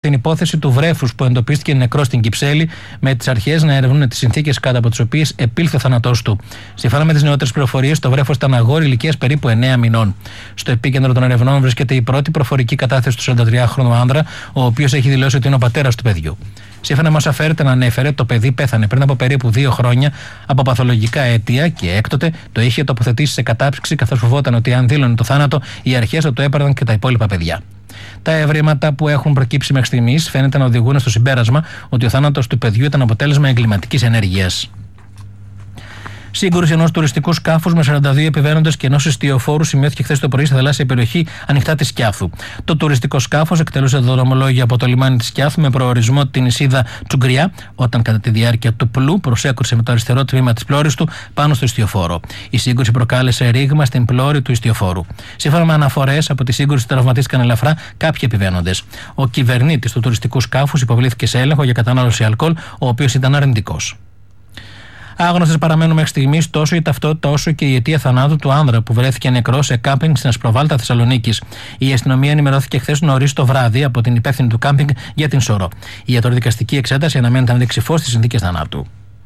την υπόθεση του βρέφους που εντοπίστηκε νεκρό στην Κυψέλη, με τις αρχές να ερευνούν τις συνθήκες κάτω από τις οποίες επήλθε ο θάνατός του. Σύμφωνα με τις νεότερες πληροφορίες, το βρέφος ήταν αγόρι ηλικίας περίπου 9 μηνών. Στο επίκεντρο των ερευνών βρίσκεται η πρώτη προφορική κατάθεση του 43χρονου άνδρα, ο οποίος έχει δηλώσει ότι είναι ο πατέρας του παιδιού. Σύμφωνα με όσα φέρεται να ανέφερε, το παιδί πέθανε πριν από περίπου 2 χρόνια από παθολογικά αίτια και έκτοτε το είχε τοποθετήσει σε κατάψυξη, καθώς φοβόταν ότι αν δήλωνε το θάνατο, οι αρχές θα το έπαιρναν και τα υπόλοιπα παιδιά. Τα ευρήματα που έχουν προκύψει μέχρι στιγμής φαίνεται να οδηγούν στο συμπέρασμα ότι ο θάνατος του παιδιού ήταν αποτέλεσμα εγκληματικής ενέργειας. Σύγκρουση ενός τουριστικού σκάφους με 42 επιβαίνοντες και ενός ιστιοφόρου σημειώθηκε χθες το πρωί στη θαλάσσια περιοχή ανοιχτά της Σκιάθου. Το τουριστικό σκάφος εκτελούσε δρομολόγια από το λιμάνι της Σκιάθου με προορισμό την νησίδα Τσουγκριά, όταν κατά τη διάρκεια του πλού προσέκρουσε με το αριστερό τμήμα της πλώρης του πάνω στο ιστιοφόρο. Η σύγκρουση προκάλεσε ρήγμα στην πλώρη του ιστιοφόρου. Σύμφωνα με αναφορές, από τη σύγκρουση τραυματίστηκαν ελαφρά κάποιοι επιβαίνοντες. Ο κυβερνήτης του τουριστικού σκάφους υποβλήθηκε σε έλεγχο για κατανάλωση αλκοόλ, ο οποίος ήταν αρνητικός. Άγνωστες παραμένουν μέχρι στιγμής τόσο η ταυτότητα όσο και η αιτία θανάτου του άνδρα που βρέθηκε νεκρός σε κάμπινγκ στην Ασπροβάλτα Θεσσαλονίκης. Η αστυνομία ενημερώθηκε χθες νωρίς το βράδυ από την υπεύθυνη του κάμπινγκ για την Σωρό. Η ιατροδικαστική εξέταση αναμένεται να δείξει φως στις συνθήκες θανάτου.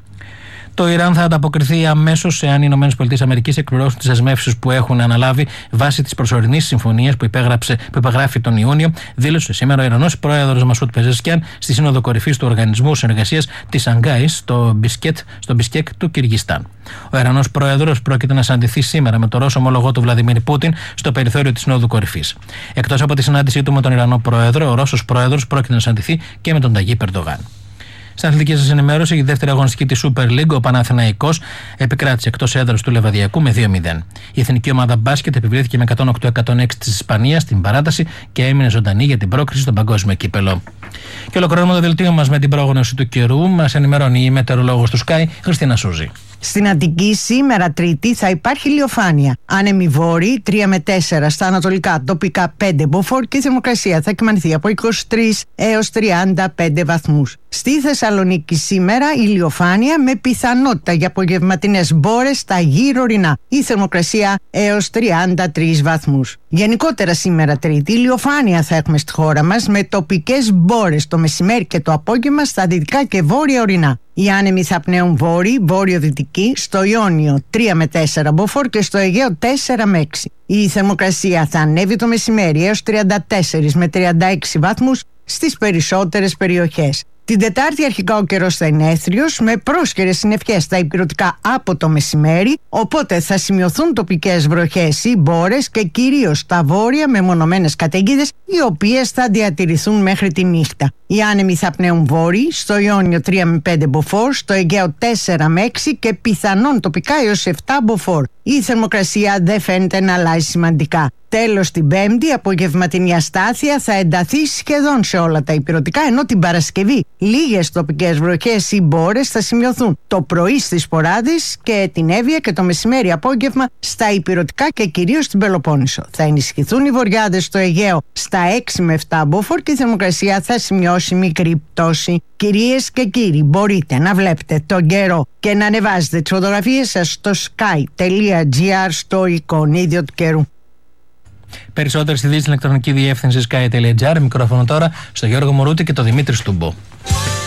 Το Ιράν θα ανταποκριθεί αμέσως εάν οι ΗΠΑ εκπληρώσουν τις δεσμεύσεις που έχουν αναλάβει βάσει της προσωρινής συμφωνίας που υπεγράφει τον Ιούνιο, δήλωσε σήμερα ο Ιρανός πρόεδρος Μασούτ Πεζεσκιάν στη Σύνοδο Κορυφής του Οργανισμού Συνεργασίας της Σανγκάης στο Μπισκέκ του Κυργιστάν. Ο Ιρανός πρόεδρος πρόκειται να συναντηθεί σήμερα με τον Ρώσο ομολογό του Βλαντιμίρ Πούτιν στο περιθώριο της Συνόδου Κορυφής. Εκτός από τη συνάντησή του με τον Ιρανό πρόεδρο, ο Ρώσος πρόεδρος πρόκειται να συναντηθεί και με τον Ταγίπ Ερντογάν. Στην αθλητική σας ενημέρωση, η δεύτερη αγωνιστική της Super League, ο Παναθηναϊκός επικράτησε εκτός έδρας του Λεβαδιακού με 2-0. Η εθνική ομάδα μπάσκετ επιβλήθηκε με 108-106 της Ισπανίας στην παράταση και έμεινε ζωντανή για την πρόκριση στον παγκόσμιο κύπελο. Και ολοκληρώνουμε το δελτίο μας με την πρόγνωση του καιρού. Μας ενημερώνει η μετεωρολόγος του Sky, Χριστίνα Σούζη. Στην Αττική σήμερα Τρίτη θα υπάρχει ηλιοφάνεια. Άνεμοι βόρειοι 3 με 4 στα ανατολικά, τοπικά 5 μποφόρ και η θερμοκρασία θα κυμανθεί από 23 έως 35 βαθμούς. Στη Θεσσαλονίκη σήμερα ηλιοφάνεια με πιθανότητα για απογευματινές μπόρες στα γύρω ορεινά. Η θερμοκρασία έως 33 βαθμούς. Γενικότερα σήμερα Τρίτη ηλιοφάνεια θα έχουμε στη χώρα μας με τοπικές μπόρες το μεσημέρι και το απόγευμα στα δυτικά και βόρεια ορεινά. Οι άνεμοι θα πνέουν βόρειοι, βόρειο-δυτικοί, στο Ιόνιο 3 με 4 μποφόρ και στο Αιγαίο 4 με 6. Η θερμοκρασία θα ανέβει το μεσημέρι έως 34 με 36 βαθμούς στις περισσότερες περιοχές. Την Τετάρτη αρχικά ο καιρός θα είναι έθριος με πρόσχερες συννεφιές στα ηπειρωτικά από το μεσημέρι, οπότε θα σημειωθούν τοπικές βροχές ή μπόρες και κυρίως στα βόρεια με μονομένες καταιγίδες, οι οποίες θα διατηρηθούν μέχρι τη νύχτα. Οι άνεμοι θα πνέουν βόρειοι, στο Ιόνιο 3 με 5 μποφόρ, στο Αιγαίο 4 με 6 και πιθανόν τοπικά έως 7 μποφόρ. Η θερμοκρασία δεν φαίνεται να αλλάζει σημαντικά. Τέλος, την Πέμπτη, απογευματινή αστάθεια θα ενταθεί σχεδόν σε όλα τα ηπειρωτικά, ενώ την Παρασκευή λίγες τοπικές βροχές ή μπόρες θα σημειωθούν το πρωί στις Ποράδες και την Εύβοια και το μεσημέρι απόγευμα στα ηπειρωτικά και κυρίως στην Πελοπόννησο. Θα ενισχυθούν οι βορειάδες στο Αιγαίο στα 6 με 7 μποφόρ και η θερμοκρασία θα σημειώσει μικρή πτώση. Κυρίες και κύριοι, μπορείτε να βλέπετε τον καιρό και να ανεβάζετε τις φωτογραφίες σας στο sky.gr στο εικονίδιο του καιρού. Περισσότερες ειδήσεις στην ηλεκτρονική διεύθυνση sky.gr. Μικρόφωνο τώρα στο Γιώργο Μωρούτη και το Δημήτρη Στούμπο.